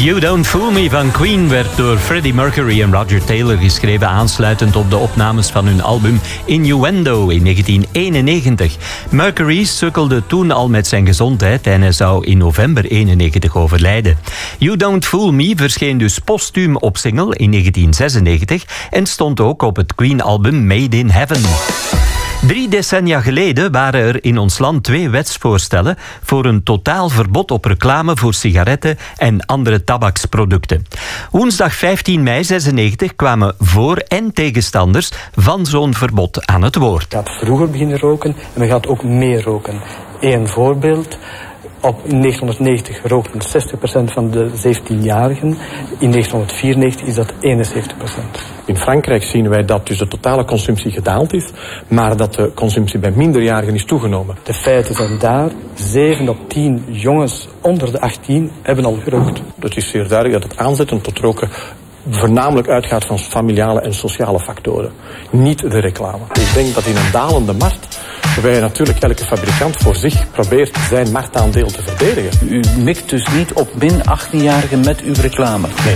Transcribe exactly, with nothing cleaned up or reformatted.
You Don't Fool Me van Queen werd door Freddie Mercury en Roger Taylor geschreven, aansluitend op de opnames van hun album Innuendo in negentien eenennegentig. Mercury sukkelde toen al met zijn gezondheid en hij zou in november eenennegentig overlijden. You Don't Fool Me verscheen dus postuum op single in negentien zesennegentig en stond ook op het Queen-album Made in Heaven. Drie decennia geleden waren er in ons land twee wetsvoorstellen voor een totaal verbod op reclame voor sigaretten en andere tabaksproducten. Woensdag vijftien mei zesennegentig kwamen voor- en tegenstanders van zo'n verbod aan het woord. Men gaat vroeger beginnen roken en men gaat ook meer roken. Eén voorbeeld. Op in negentienhonderdnegentig rookte zestig procent van de zeventienjarigen. In negentienhonderdvierennegentig is dat eenenzeventig procent. In Frankrijk zien wij dat dus de totale consumptie gedaald is, maar dat de consumptie bij minderjarigen is toegenomen. De feiten zijn daar. zeven op tien jongens onder de achttien hebben al gerookt. Het is zeer duidelijk dat het aanzetten tot roken voornamelijk uitgaat van familiale en sociale factoren. Niet de reclame. Ik denk dat in een dalende markt, waarbij natuurlijk elke fabrikant voor zich probeert zijn marktaandeel te verdedigen. U mikt dus niet op min achttienjarigen met uw reclame? Nee.